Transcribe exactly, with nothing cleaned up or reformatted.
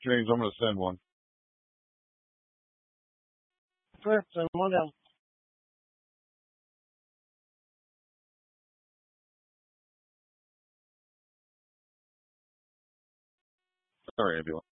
James, I'm going to send one. Sure, send one down. Sorry, ambulance.